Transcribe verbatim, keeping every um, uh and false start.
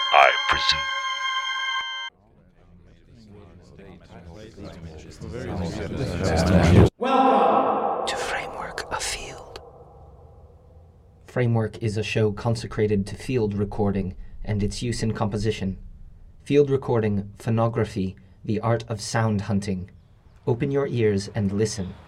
I presume. Welcome to Framework of Field. Framework is a show consecrated to field recording and its use in composition. Field recording, phonography, the art of sound hunting. Open your ears and listen.